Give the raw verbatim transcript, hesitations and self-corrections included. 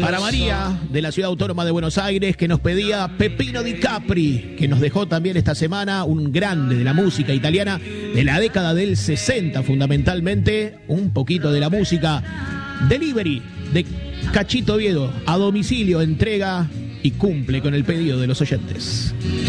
Para María, de la Ciudad Autónoma de Buenos Aires, que nos pedía Peppino Di Capri, que nos dejó también esta semana, un grande de la música italiana de la década del sesenta, fundamentalmente, un poquito de la música. Delivery de Cachito Oviedo, a domicilio, entrega y cumple con el pedido de los oyentes.